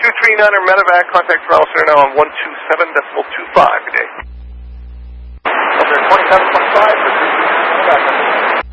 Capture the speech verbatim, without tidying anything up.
two three niner medevac, contact Raleigh Center now on one two seven decimal two five. Good day. twenty-seven twenty-five for two three niner medevac.